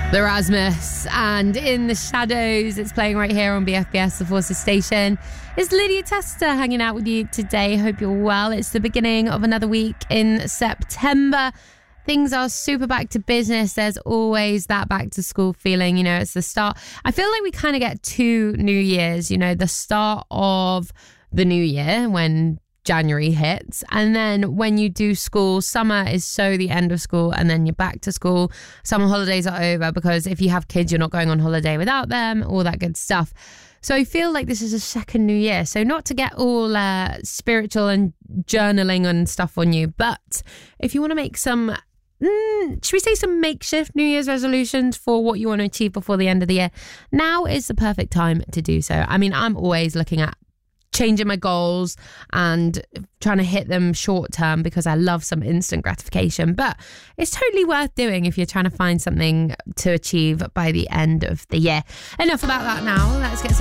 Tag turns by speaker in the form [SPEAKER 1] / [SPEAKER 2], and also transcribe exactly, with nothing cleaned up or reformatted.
[SPEAKER 1] The Rasmus and In the Shadows. It's playing right here on B F B S, the Forces Station. It's Lydia Tester hanging out with you today. Hope you're well. It's the beginning of another week in September. Things are super back to business. There's always that back to school feeling. You know, it's the start. I feel like we kind of get two New Years, you know, the start of the new year when January hits, and then when you do school, summer is so the end of school, and then you're back to school. Summer holidays are over because if you have kids, you're not going on holiday without them, all that good stuff. So I feel like this is a second new year. So not to get all uh, spiritual and journaling and stuff on you, but if you want to make some Mm, should we say some makeshift New Year's resolutions for what you want to achieve before the end of the year, now is the perfect time to do so. I mean, I'm always looking at changing my goals and trying to hit them short term because I love some instant gratification, but it's totally worth doing if you're trying to find something to achieve by the end of the year. Enough about that now. Let's get